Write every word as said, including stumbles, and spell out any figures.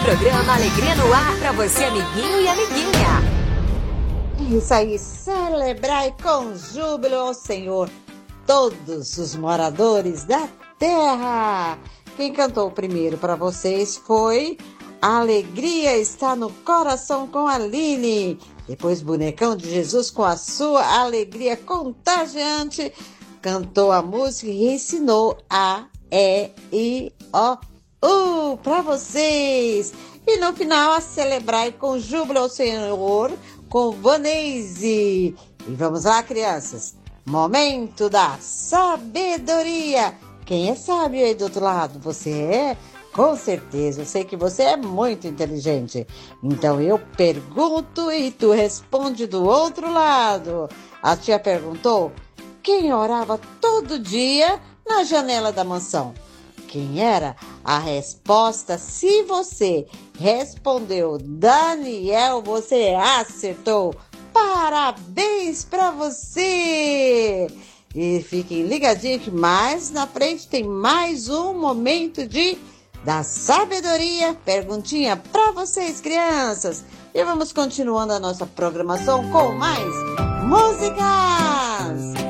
Programa Alegria no Ar para você, amiguinho e amiguinha. Isso aí, celebrai com júbilo ao Senhor todos os moradores da terra. Quem cantou primeiro para vocês foi A Alegria Está no Coração com a Aline. Depois Bonecão de Jesus com a sua alegria contagiante cantou a música e ensinou A, E, I, O, U para vocês. E no final, a celebrai com júbilo ao Senhor com Vanese. E vamos lá, crianças. Momento da sabedoria. Quem é sábio aí do outro lado? Você é? Com certeza, eu sei que você é muito inteligente. Então eu pergunto e tu responde do outro lado. A tia perguntou: quem orava todo dia na janela da mansão? Quem era? A resposta, se você respondeu Daniel, você acertou. Parabéns para você! E fiquem ligadinhos que mais na frente tem mais um momento de da sabedoria. Perguntinha para vocês, crianças. E vamos continuando a nossa programação com mais músicas.